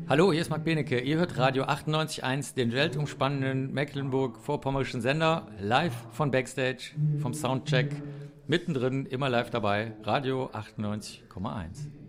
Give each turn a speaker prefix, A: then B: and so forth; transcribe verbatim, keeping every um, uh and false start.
A: Hallo, hier ist Marc Benecke. Ihr hört Radio achtundneunzig Komma eins, den weltumspannenden Mecklenburg-Vorpommerischen Sender, live von Backstage, vom Soundcheck, mittendrin, immer live dabei, Radio achtundneunzig Komma eins.